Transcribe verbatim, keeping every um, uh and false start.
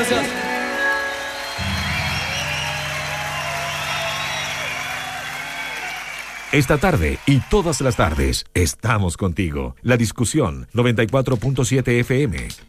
Gracias. Esta tarde y todas las tardes estamos contigo. La discusión noventa y cuatro punto siete F M.